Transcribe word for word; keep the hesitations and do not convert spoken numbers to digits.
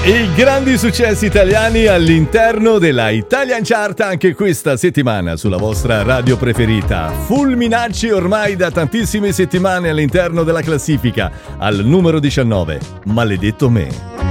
I grandi successi italiani all'interno della Italian Chart anche questa settimana sulla vostra radio preferita. Fulminacci ormai da tantissime settimane all'interno della classifica, al numero diciannove. Maledetto me.